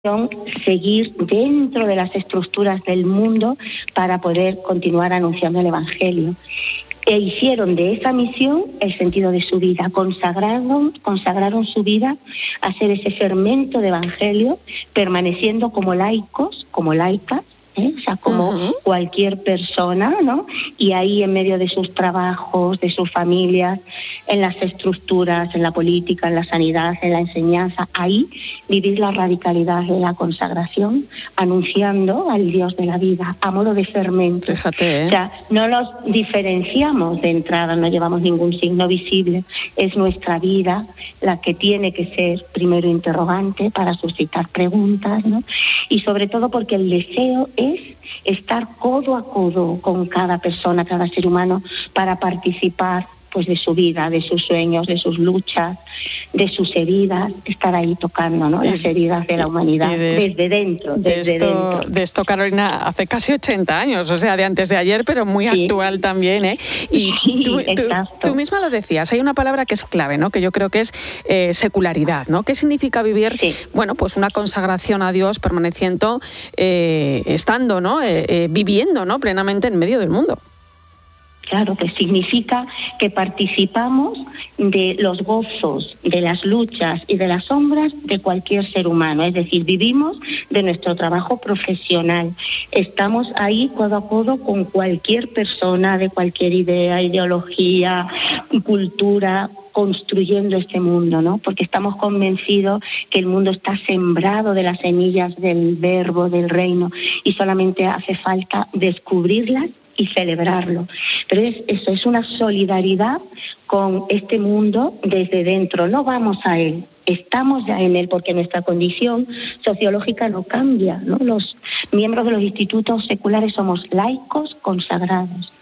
seguir dentro de las estructuras del mundo para poder continuar anunciando el Evangelio. E hicieron de esa misión el sentido de su vida, consagraron su vida a ser ese fermento de Evangelio, permaneciendo como laicos, como laicas, o sea, como cualquier persona, ¿no? Y ahí en medio de sus trabajos, de sus familias, en las estructuras, en la política, en la sanidad, en la enseñanza, ahí vivir la radicalidad de la consagración, anunciando al Dios de la vida, a modo de fermento. Fíjate, O sea, no los diferenciamos de entrada, no llevamos ningún signo visible, es nuestra vida la que tiene que ser primero interrogante para suscitar preguntas, ¿no? Y sobre todo porque el deseo es estar codo a codo con cada persona, cada ser humano, para participar pues de su vida, de sus sueños, de sus luchas, de sus heridas, estar ahí tocando, ¿no? Las heridas de la humanidad, desde dentro. De esto, Carolina, hace casi 80 años, o sea, de antes de ayer, pero muy actual también, ¿eh? Y tú misma lo decías, hay una palabra que es clave, ¿no? Que yo creo que es secularidad, ¿no? ¿Qué significa vivir, bueno, pues una consagración a Dios permaneciendo, estando, ¿no? Viviendo, ¿no? Plenamente en medio del mundo? Claro, que significa que participamos de los gozos, de las luchas y de las sombras de cualquier ser humano. Es decir, vivimos de nuestro trabajo profesional. Estamos ahí codo a codo con cualquier persona de cualquier idea, ideología, cultura, construyendo este mundo, ¿no? Porque estamos convencidos que el mundo está sembrado de las semillas del verbo, del reino, y solamente hace falta descubrirlas y celebrarlo. Pero eso es una solidaridad con este mundo desde dentro. No vamos a él, estamos ya en él, porque nuestra condición sociológica no cambia, ¿no? Los miembros de los institutos seculares somos laicos consagrados.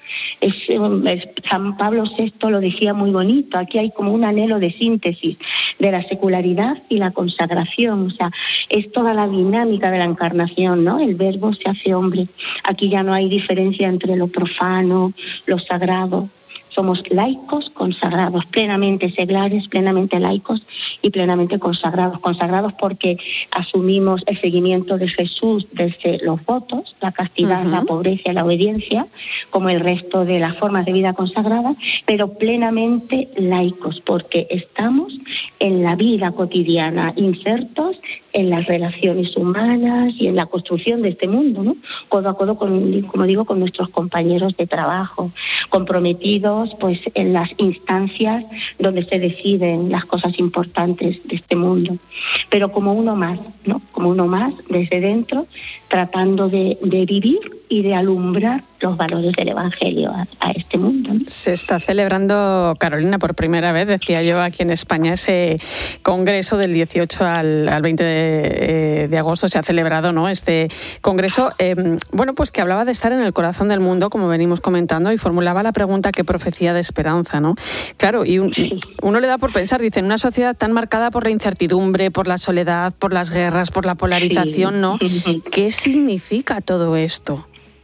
San Pablo VI lo decía muy bonito, aquí hay como un anhelo de síntesis de la secularidad y la consagración, o sea, es toda la dinámica de la encarnación, ¿no? El verbo se hace hombre, aquí ya no hay diferencia entre lo profano, lo sagrado. Somos laicos consagrados, plenamente seglares, plenamente laicos y plenamente consagrados. Consagrados porque asumimos el seguimiento de Jesús desde los votos, la castidad, la pobreza y la obediencia, como el resto de las formas de vida consagradas, pero plenamente laicos, porque estamos en la vida cotidiana, insertos en las relaciones humanas y en la construcción de este mundo, ¿no? Codo a codo, como digo, con nuestros compañeros de trabajo, comprometidos pues en las instancias donde se deciden las cosas importantes de este mundo, pero como uno más, ¿no? Como uno más desde dentro, tratando de vivir y de alumbrar los valores del Evangelio a este mundo, ¿no? Se está celebrando, Carolina, por primera vez, decía yo, aquí en España, ese congreso del 18 al 20 de agosto se ha celebrado, ¿no? Este congreso, bueno, pues que hablaba de estar en el corazón del mundo, como venimos comentando, y formulaba la pregunta: ¿qué profecía de esperanza, no? Claro, y uno le da por pensar, dice, en una sociedad tan marcada por la incertidumbre, por la soledad, por las guerras, por la polarización, ¿no? ¿Qué significa todo esto?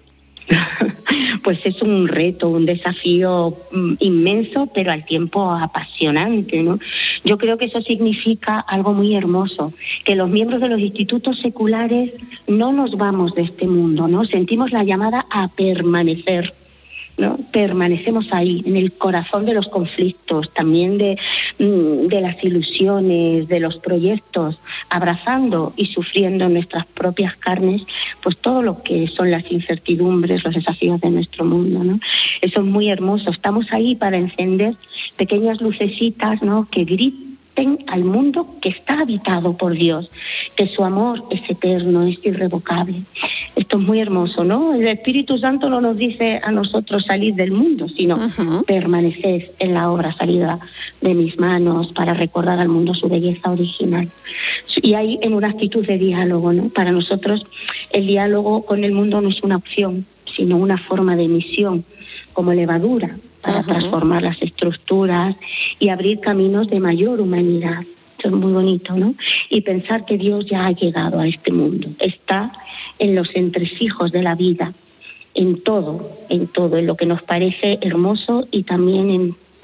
Pues es un reto, un desafío inmenso, pero al tiempo apasionante, ¿no? Yo creo que eso significa algo muy hermoso, que los miembros de los institutos seculares no nos vamos de este mundo, ¿no? Sentimos la llamada a permanecer, ¿no? Permanecemos ahí, en el corazón de los conflictos, también de las ilusiones, de los proyectos, abrazando y sufriendo en nuestras propias carnes pues todo lo que son las incertidumbres, los desafíos de nuestro mundo, ¿no? Eso es muy hermoso, estamos ahí para encender pequeñas lucecitas, ¿no? Que griten al mundo que está habitado por Dios, que su amor es eterno, es irrevocable. Esto es muy hermoso, ¿no? El Espíritu Santo no nos dice a nosotros salir del mundo, sino permanecer en la obra salida de mis manos para recordar al mundo su belleza original. Y hay en una actitud de diálogo, ¿no? Para nosotros el diálogo con el mundo no es una opción, sino una forma de misión, como levadura, para transformar las estructuras y abrir caminos de mayor humanidad. Eso es muy bonito, ¿no? Y pensar que Dios ya ha llegado a este mundo, está en los entresijos de la vida, en todo, en lo que nos parece hermoso y también en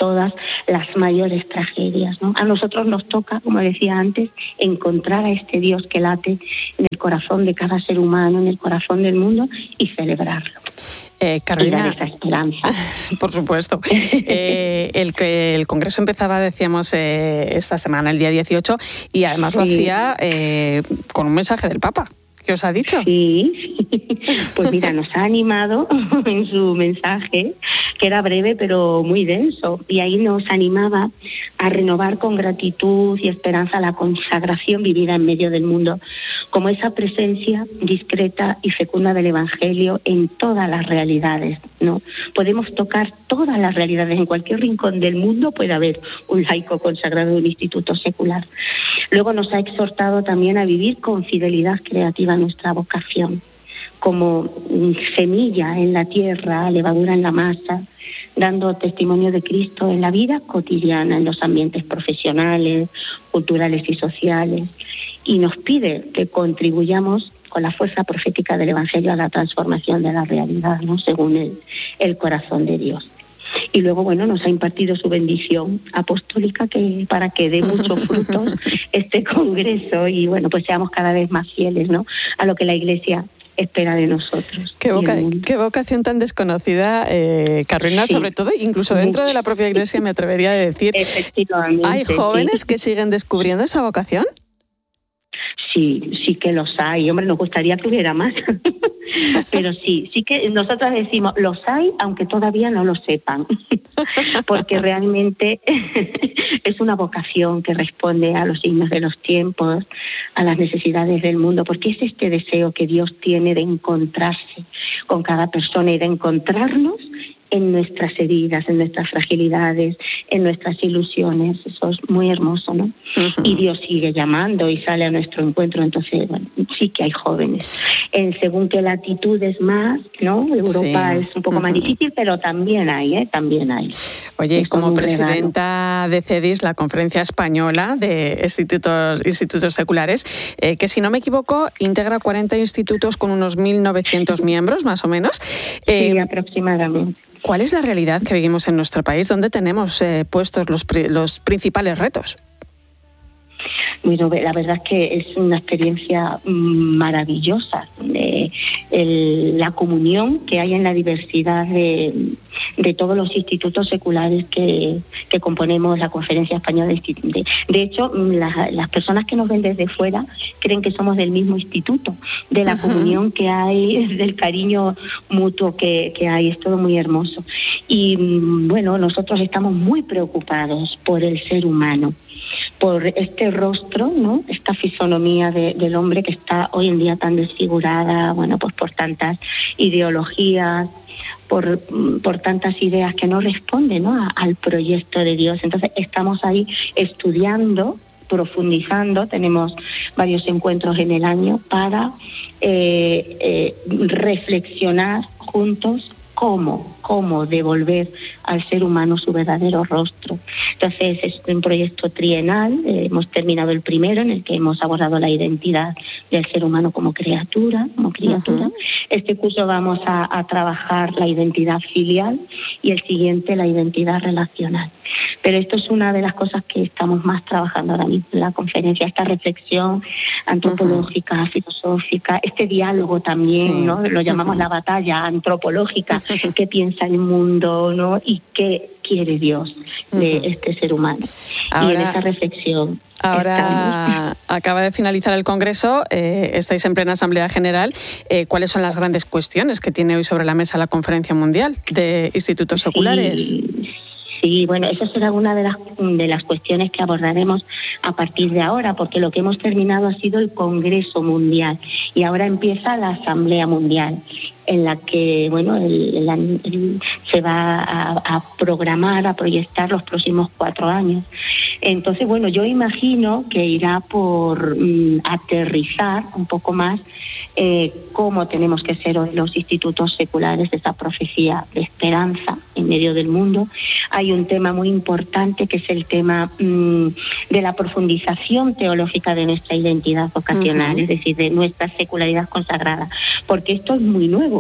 todas las mayores tragedias, ¿no? A nosotros nos toca, como decía antes, encontrar a este Dios que late en el corazón de cada ser humano, en el corazón del mundo, y celebrarlo. Carolina, y dar esa esperanza. Por supuesto. El Congreso empezaba, decíamos, esta semana, el día 18, y además lo hacía con un mensaje del Papa. ¿Qué os ha dicho? Sí, pues mira, nos ha animado en su mensaje, que era breve pero muy denso, y ahí nos animaba a renovar con gratitud y esperanza la consagración vivida en medio del mundo, como esa presencia discreta y fecunda del Evangelio en todas las realidades, ¿no? Podemos tocar todas las realidades, en cualquier rincón del mundo puede haber un laico consagrado en un instituto secular. Luego nos ha exhortado también a vivir con fidelidad creativa nuestra vocación, como semilla en la tierra, levadura en la masa, dando testimonio de Cristo en la vida cotidiana, en los ambientes profesionales, culturales y sociales, y nos pide que contribuyamos con la fuerza profética del Evangelio a la transformación de la realidad, ¿no? Según el corazón de Dios. Y luego, bueno, nos ha impartido su bendición apostólica para que dé muchos frutos este congreso y, bueno, pues seamos cada vez más fieles, ¿no?, a lo que la Iglesia espera de nosotros. Qué vocación tan desconocida, Carolina, sí, sobre todo, incluso dentro de la propia Iglesia, me atrevería a decir. Efectivamente. ¿Hay jóvenes que siguen descubriendo esa vocación? Sí que los hay. Hombre, nos gustaría que hubiera más. Pero sí que nosotros decimos, los hay, aunque todavía no lo sepan. Porque realmente es una vocación que responde a los signos de los tiempos, a las necesidades del mundo, porque es este deseo que Dios tiene de encontrarse con cada persona y de encontrarnos en nuestras heridas, en nuestras fragilidades, en nuestras ilusiones. Eso es muy hermoso, ¿no? Uh-huh. Y Dios sigue llamando y sale a nuestro encuentro. Entonces, bueno, sí que hay jóvenes. Según qué latitudes más, ¿no? Europa es un poco más difícil, pero también hay, También hay. Oye, esto como presidenta de CEDIS, la Conferencia Española de Institutos Seculares, que si no me equivoco, integra 40 institutos con unos 1.900 miembros, más o menos. Sí, aproximadamente. ¿Cuál es la realidad que vivimos en nuestro país? ¿Dónde tenemos puestos los principales retos? Bueno, la verdad es que es una experiencia maravillosa. La comunión que hay en la diversidad de todos los institutos seculares que componemos la Conferencia Española. De hecho, las personas que nos ven desde fuera creen que somos del mismo instituto, de la comunión que hay, del cariño mutuo que hay. Es todo muy hermoso. Y bueno, nosotros estamos muy preocupados por el ser humano, por este rostro, ¿no?, esta fisonomía del hombre que está hoy en día tan desfigurada, bueno, pues por tantas ideologías, por tantas ideas que no responden, ¿no?, al proyecto de Dios. Entonces estamos ahí estudiando, profundizando, tenemos varios encuentros en el año para reflexionar juntos cómo devolver al ser humano su verdadero rostro. Entonces es un proyecto trienal. Hemos terminado el primero, en el que hemos abordado la identidad del ser humano como criatura. Uh-huh. Este curso vamos a trabajar la identidad filial y el siguiente la identidad relacional. Pero esto es una de las cosas que estamos más trabajando ahora mismo en la conferencia, esta reflexión antropológica, filosófica, este diálogo también, ¿no? Lo llamamos la batalla antropológica. ¿Qué piensa el mundo, ¿no?, y qué quiere Dios de este ser humano? Ahora, y en esa reflexión ahora acaba de finalizar el Congreso, estáis en plena Asamblea General. ¿Cuáles son las grandes cuestiones que tiene hoy sobre la mesa la Conferencia Mundial de Institutos Seculares? Sí, bueno, esa será una de las cuestiones que abordaremos a partir de ahora, porque lo que hemos terminado ha sido el Congreso Mundial y ahora empieza la Asamblea Mundial, en la que, bueno, se va a programar, a proyectar los próximos 4 años. Entonces, bueno, yo imagino que irá por aterrizar un poco más cómo tenemos que ser hoy los institutos seculares, de esa profecía de esperanza en medio del mundo. Hay un tema muy importante que es el tema de la profundización teológica de nuestra identidad vocacional, es decir, de nuestra secularidad consagrada, porque esto es muy nuevo.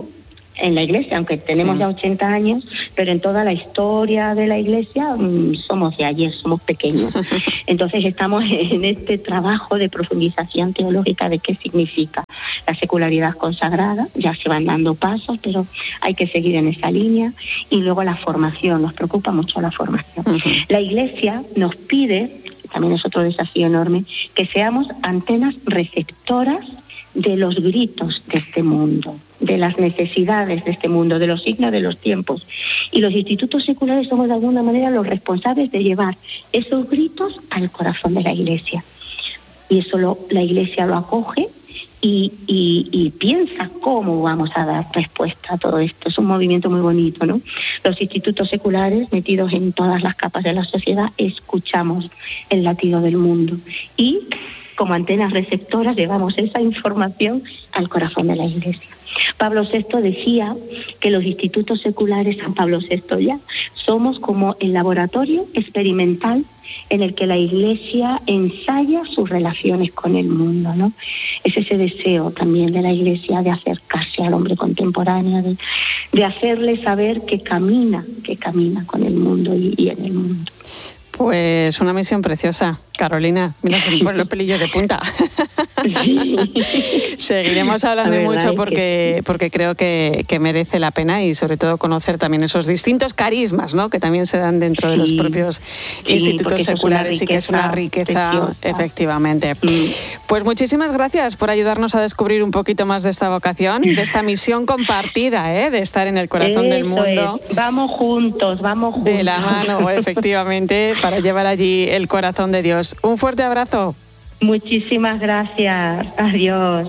en la Iglesia, aunque tenemos ya 80 años, pero en toda la historia de la Iglesia somos de ayer, somos pequeños. Entonces estamos en este trabajo de profundización teológica de qué significa la secularidad consagrada. Ya se van dando pasos, pero hay que seguir en esa línea. Y luego la formación, nos preocupa mucho la formación. La Iglesia nos pide, también es otro desafío enorme, que seamos antenas receptoras de los gritos de este mundo, de las necesidades de este mundo, de los signos de los tiempos. Y los institutos seculares somos de alguna manera los responsables de llevar esos gritos al corazón de la Iglesia. Y eso la Iglesia lo acoge y piensa cómo vamos a dar respuesta a todo esto. Es un movimiento muy bonito, ¿no? Los institutos seculares, metidos en todas las capas de la sociedad, escuchamos el latido del mundo y como antenas receptoras llevamos esa información al corazón de la Iglesia. Pablo VI decía que los institutos seculares, San Pablo VI ya, somos como el laboratorio experimental en el que la Iglesia ensaya sus relaciones con el mundo, ¿no? Es ese deseo también de la Iglesia de acercarse al hombre contemporáneo, de hacerle saber que camina con el mundo y en el mundo. Pues una misión preciosa, Carolina. Mira, se me ponen los pelillos de punta. Sí. Seguiremos hablando mucho porque creo que merece la pena y sobre todo conocer también esos distintos carismas, ¿no?, que también se dan dentro de los propios institutos seculares y que es una riqueza preciosa. Efectivamente. Pues muchísimas gracias por ayudarnos a descubrir un poquito más de esta vocación, de esta misión compartida, de estar en el corazón del mundo. Vamos juntos. De la mano, efectivamente, para llevar allí el corazón de Dios. Un fuerte abrazo. Muchísimas gracias. Adiós.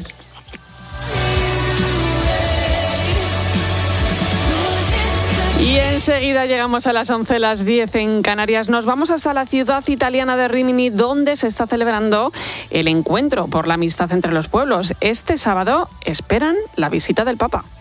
Y enseguida llegamos a las 11, las 10 en Canarias. Nos vamos hasta la ciudad italiana de Rimini, donde se está celebrando el encuentro por la amistad entre los pueblos. Este sábado esperan la visita del Papa.